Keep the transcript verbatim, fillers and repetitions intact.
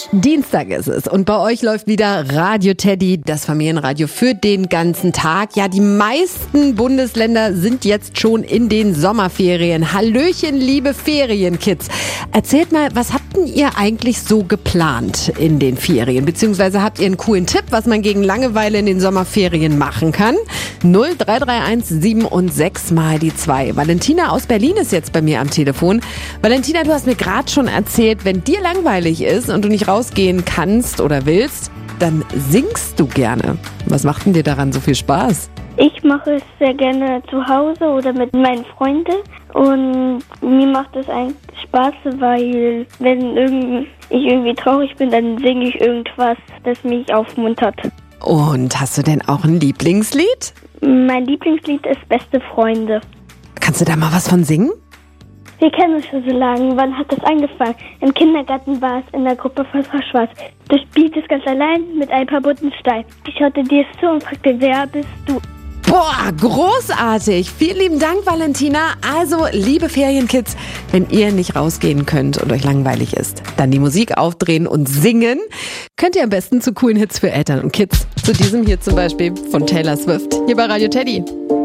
Dienstag ist es und bei euch läuft wieder Radio Teddy, das Familienradio für den ganzen Tag. Ja, die meisten Bundesländer sind jetzt schon in den Sommerferien. Hallöchen, liebe Ferienkids. Erzählt mal, was habt denn ihr eigentlich so geplant in den Ferien? Beziehungsweise habt ihr einen coolen Tipp, was man gegen Langeweile in den Sommerferien machen kann? null drei drei eins sieben und sechs mal die zwei. Valentina aus Berlin ist jetzt bei mir am Telefon. Valentina, du hast mir gerade schon erzählt, wenn dir langweilig ist und du nicht rausgehen kannst oder willst, dann singst du gerne. Was macht denn dir daran so viel Spaß? Ich mache es sehr gerne zu Hause oder mit meinen Freunden und mir macht es eigentlich Spaß, weil wenn irgend, ich irgendwie traurig bin, dann singe ich irgendwas, das mich aufmuntert. Und hast du denn auch ein Lieblingslied? Mein Lieblingslied ist Beste Freunde. Kannst du da mal was von singen? Wir kennen uns schon so lange. Wann hat das angefangen? Im Kindergarten war es in der Gruppe von Frau Schwarz. Du spieltest ganz allein mit ein paar bunten Steinen. Ich schaute dir zu und fragte, wer bist du? Boah, großartig. Vielen lieben Dank, Valentina. Also, liebe Ferienkids, wenn ihr nicht rausgehen könnt und euch langweilig ist, dann die Musik aufdrehen und singen. Könnt ihr am besten zu coolen Hits für Eltern und Kids. Zu diesem hier zum Beispiel von Taylor Swift. Hier bei Radio Teddy.